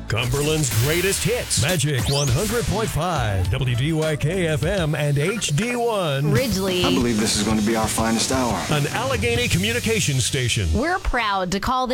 Cumberland's greatest hits. Magic 100.5, WDYK FM and HD1. Ridgely. I believe this is going to be our finest hour. An Allegheny communications station. We're proud to call